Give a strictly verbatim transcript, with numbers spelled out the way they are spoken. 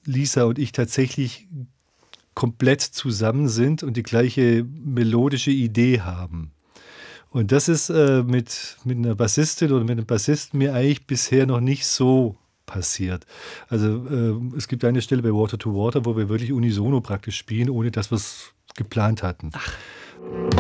Lisa und ich tatsächlich komplett zusammen sind und die gleiche melodische Idee haben. Und das ist äh, mit, mit einer Bassistin oder mit einem Bassisten mir eigentlich bisher noch nicht so passiert. Also äh, es gibt eine Stelle bei Water to Water, wo wir wirklich unisono praktisch spielen, ohne dass wir es geplant hatten. Ach.